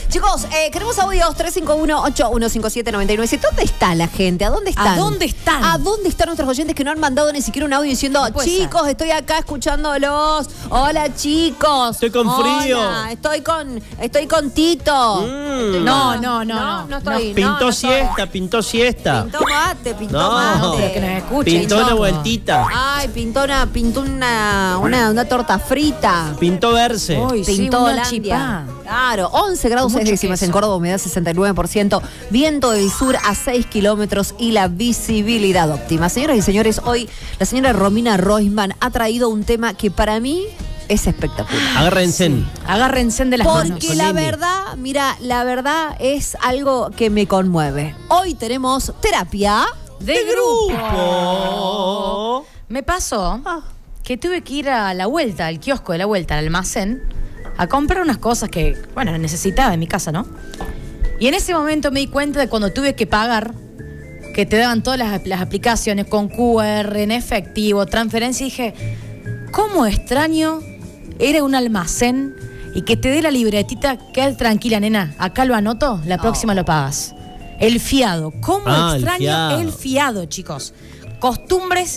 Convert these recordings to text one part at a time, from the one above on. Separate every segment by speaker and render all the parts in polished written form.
Speaker 1: Chicos, queremos audios 351-8157-997. ¿Dónde está la gente? ¿A dónde están?
Speaker 2: ¿A dónde están?
Speaker 1: ¿A dónde están nuestros oyentes que no han mandado ni siquiera un audio diciendo, chicos, estoy acá escuchándolos? Hola, chicos.
Speaker 3: Estoy con frío.
Speaker 1: Estoy con Tito.
Speaker 2: No
Speaker 1: estoy.
Speaker 3: Pintó siesta.
Speaker 1: Pintó mate.
Speaker 2: Pero que nos escuche.
Speaker 3: Pintó una vueltita.
Speaker 1: Ay, pintó una torta frita.
Speaker 3: Pintó verse.
Speaker 2: Uy, sí,
Speaker 1: Pintó
Speaker 2: una
Speaker 1: Holandia.
Speaker 2: chipá.
Speaker 1: Claro, 11 grados 6 décimas en Córdoba, humedad 69%, viento del sur a 6 kilómetros y la visibilidad óptima. Señoras y señores, hoy la señora Romina Roisman ha traído un tema que para mí es espectacular.
Speaker 3: Agárrense.
Speaker 2: Agárrense de las manos.
Speaker 1: Porque la verdad, mira, la verdad es algo que me conmueve. Hoy tenemos terapia
Speaker 2: de grupo. Me pasó que tuve que ir a la vuelta, al kiosco de la vuelta, al almacén, a comprar unas cosas que, bueno, necesitaba en mi casa, ¿no? Y en ese momento me di cuenta de cuando tuve que pagar, que te daban todas las aplicaciones con QR, en efectivo, transferencia, y dije, ¿cómo extraño ir a un almacén y que te dé la libretita? Quédate tranquila, nena, acá lo anoto, la próxima lo pagas. El fiado, ¿cómo extraño el fiado, chicos? Costumbres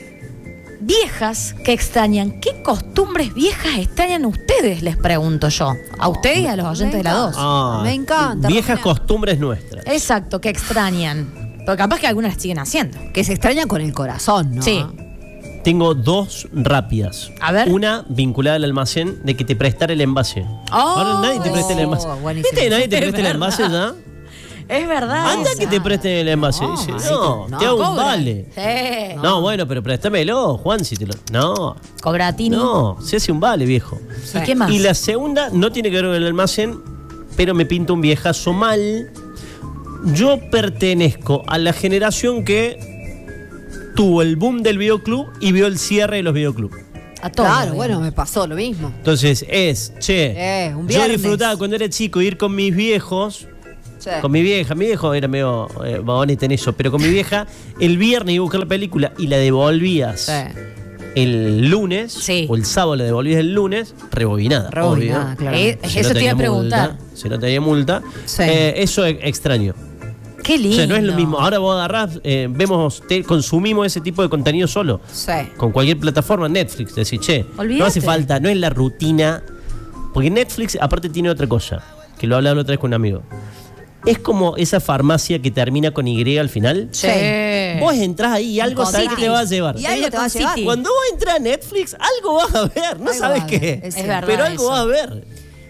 Speaker 2: viejas que extrañan. ¿Qué costumbres viejas extrañan ustedes? Les pregunto yo. A ustedes y a los oyentes de la 2.
Speaker 1: Me encanta.
Speaker 3: Viejas costumbres nuestras.
Speaker 2: Exacto, que extrañan. Pero capaz que algunas las siguen haciendo.
Speaker 1: Que se extraña con el corazón, ¿no?
Speaker 2: Sí.
Speaker 3: Tengo dos rápidas.
Speaker 2: A ver.
Speaker 3: Una vinculada al almacén de que te prestara el envase. Ahora nadie te presta el envase.
Speaker 1: Buenísimo.
Speaker 3: ¿Viste que nadie te presta el envase ya?
Speaker 2: Es verdad.
Speaker 3: Anda que te presten el envase. Dice, no, te hago un vale.
Speaker 2: Sí.
Speaker 3: No, bueno, pero préstamelo, Juan, si te lo... No.
Speaker 2: Cobratini.
Speaker 3: No, se hace un vale, viejo.
Speaker 2: ¿Y qué más?
Speaker 3: Y la segunda no tiene que ver con el almacén, pero me pinta un viejazo mal. Yo pertenezco a la generación que tuvo el boom del videoclub y vio el cierre de los videoclubs.
Speaker 2: A todos.
Speaker 1: Claro, bueno, me pasó lo mismo.
Speaker 3: Entonces
Speaker 1: Un
Speaker 3: yo
Speaker 1: viernes.
Speaker 3: disfrutaba cuando era chico ir con mis viejos, con mi vieja. Mi viejo era medio vagoneta en eso, pero con mi vieja, el viernes iba a buscar la película y la devolvías el lunes, o el sábado la devolvías el lunes, rebobinada.
Speaker 1: Rebobinada, claro.
Speaker 2: Eso te iba a preguntar.
Speaker 3: Si no tenía multa. Eso es extraño.
Speaker 2: Qué lindo.
Speaker 3: O sea, no es lo mismo. Ahora vos agarrás, consumimos ese tipo de contenido solo. Con cualquier plataforma, Netflix. Decís, no hace falta, no es la rutina. Porque Netflix, aparte, tiene otra cosa, que lo hablaba la otra vez con un amigo. Es como esa farmacia que termina con Y al final.
Speaker 2: Sí.
Speaker 3: Vos entrás ahí y algo sabés que te va a llevar.
Speaker 1: Y algo te va a llevar.
Speaker 3: Cuando vos entras a Netflix, algo vas a ver. No sabes qué
Speaker 2: es verdad,
Speaker 3: pero algo vas a ver.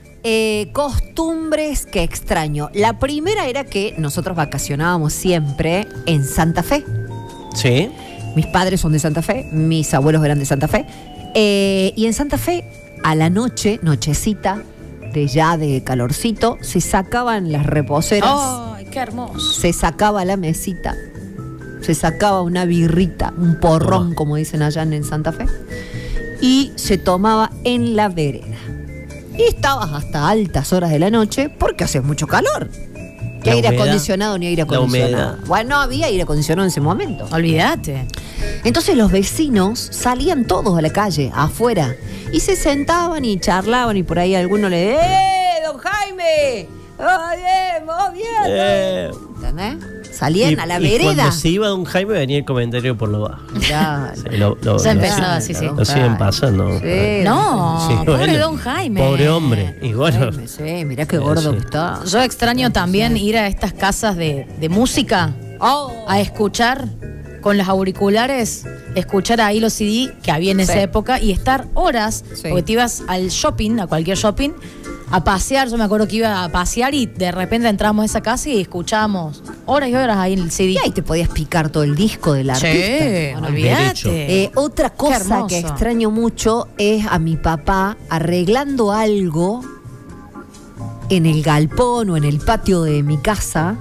Speaker 1: Costumbres que extraño. La primera era que nosotros vacacionábamos siempre en Santa Fe.
Speaker 3: Sí.
Speaker 1: Mis padres son de Santa Fe, mis abuelos eran de Santa Fe. Y en Santa Fe, a la noche, nochecita, de calorcito, se sacaban las reposeras.
Speaker 2: ¡Ay, qué hermoso!
Speaker 1: Se sacaba la mesita, se sacaba una birrita, un porrón, como dicen allá en Santa Fe, y se tomaba en la vereda. Y estabas hasta altas horas de la noche porque hace mucho calor. ¿Qué aire acondicionado ni aire acondicionado? Bueno, no había aire acondicionado en ese momento.
Speaker 2: Olvídate.
Speaker 1: Entonces los vecinos salían todos a la calle, afuera, y se sentaban y charlaban, y por ahí alguno le don Jaime! ¡Vos bien! ¿Entendés? Salían a la vereda.
Speaker 3: Cuando se iba don Jaime venía el comentario por lo bajo.
Speaker 1: Ya,
Speaker 2: ya empezaba, sí.
Speaker 3: Lo siguen pasando.
Speaker 1: Sí,
Speaker 2: pobre don Jaime.
Speaker 3: Pobre hombre. Y bueno.
Speaker 1: Sí, mirá qué gordo que está.
Speaker 2: Yo extraño también ir a estas casas de música a escuchar con los auriculares, escuchar ahí los CD que había en esa época y estar horas, porque te ibas al shopping, a cualquier shopping, a pasear. Yo me acuerdo que iba a pasear y de repente entramos a esa casa y escuchábamos horas y horas ahí en el CD.
Speaker 1: Y ahí te podías picar todo el disco del artista.
Speaker 2: Bueno, olvídate.
Speaker 1: Otra cosa que extraño mucho es a mi papá arreglando algo en el galpón o en el patio de mi casa,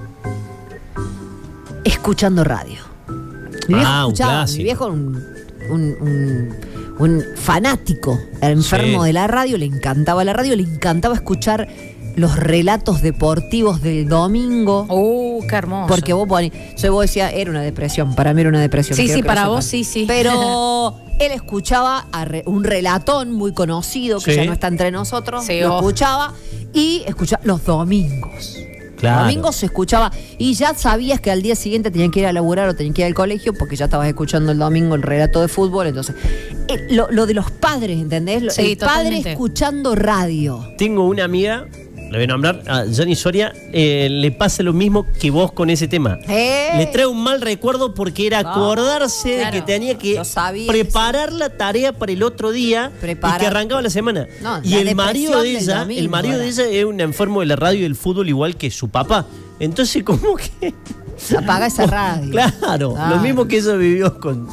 Speaker 1: escuchando radio. Mi viejo escuchaba, mi viejo un fanático, enfermo de la radio, le encantaba la radio, le encantaba escuchar los relatos deportivos del domingo.
Speaker 2: Qué hermoso.
Speaker 1: Porque vos decías, era una depresión, para mí era una depresión.
Speaker 2: Sí, para vos sí.
Speaker 1: Pero él escuchaba un relatón muy conocido, que ya no está entre nosotros, lo escuchaba, y escuchaba los domingos. Claro. Los domingos se escuchaba, y ya sabías que al día siguiente tenían que ir a laburar o tenían que ir al colegio, porque ya estabas escuchando el domingo el relato de fútbol. Entonces, lo de los padres, ¿entendés? El padre escuchando radio.
Speaker 3: Tengo una amiga, le voy a nombrar, a Jani Soria, le pasa lo mismo que vos con ese tema. Le trae un mal recuerdo porque era acordarse de que tenía que preparar la tarea para el otro día y que arrancaba la semana. Y el marido de ella es un enfermo de la radio y del fútbol igual que su papá. Entonces, como que
Speaker 1: apaga esa radio.
Speaker 3: Claro, lo mismo que ella vivió con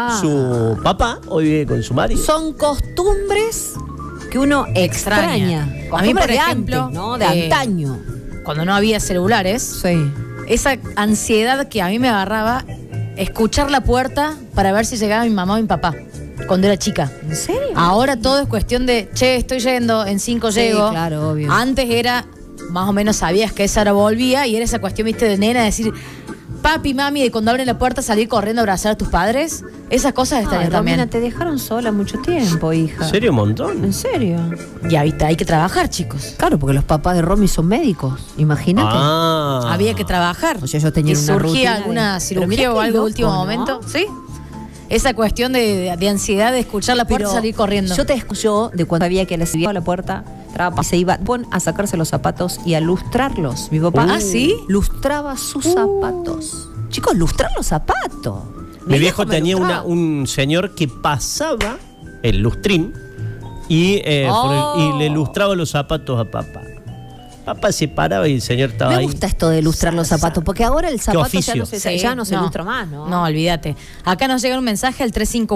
Speaker 3: su papá, hoy vive con su marido.
Speaker 1: Son costumbres que uno extraña.
Speaker 2: A mí, por ejemplo,
Speaker 1: antes, ¿no? De antaño.
Speaker 2: Cuando no había celulares, esa ansiedad que a mí me agarraba, escuchar la puerta para ver si llegaba mi mamá o mi papá, cuando era chica.
Speaker 1: ¿En serio?
Speaker 2: Ahora todo es cuestión de, estoy yendo, en 5 llego.
Speaker 1: Claro, obvio.
Speaker 2: Antes era, más o menos sabías que esa hora volvía, y era esa cuestión, viste, de nena, decir, papi, mami, de cuando abren la puerta salir corriendo a abrazar a tus padres. Esas cosas extrañas también.
Speaker 1: Romina, te dejaron sola mucho tiempo, hija.
Speaker 3: ¿En serio? Un montón.
Speaker 1: ¿En serio?
Speaker 2: Ya viste, hay que trabajar, chicos.
Speaker 1: Claro, porque los papás de Romy son médicos. Imagínate.
Speaker 2: Había que trabajar.
Speaker 1: O sea, ellos tenían una rutina.
Speaker 2: ¿Surgía alguna cirugía o algo de último momento? Sí. Esa cuestión de ansiedad de escuchar la puerta y salir corriendo.
Speaker 1: Yo te escucho de cuando había que les iba a la puerta, y se iba a sacarse los zapatos y a lustrarlos. Mi papá
Speaker 2: ¿sí?
Speaker 1: lustraba sus zapatos. Chicos, lustrar los zapatos.
Speaker 3: Mi viejo tenía un señor que pasaba el lustrín y le lustraba los zapatos a papá. Papá se paraba y el señor estaba ahí.
Speaker 1: Me gusta esto de lustrar los zapatos, porque ahora el zapato ya no se lustra más, ¿no?
Speaker 2: No, olvídate. Acá nos llega un mensaje al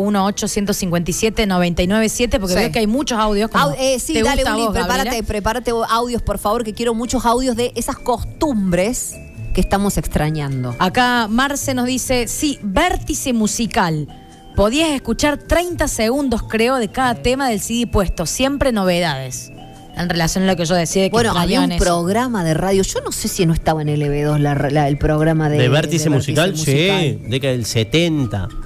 Speaker 2: 3518-157-997, porque veo que hay muchos audios.
Speaker 1: Sí, dale, Uli, prepárate audios, por favor, que quiero muchos audios de esas costumbres que estamos extrañando.
Speaker 2: Acá Marce nos dice, sí, vértice musical. Podías escuchar 30 segundos, creo, de cada tema del CD puesto. Siempre novedades. En relación a lo que yo decía de que
Speaker 1: había un programa de radio. Yo no sé si no estaba en LB2 el programa de
Speaker 3: vértice musical. Sí, década del 70.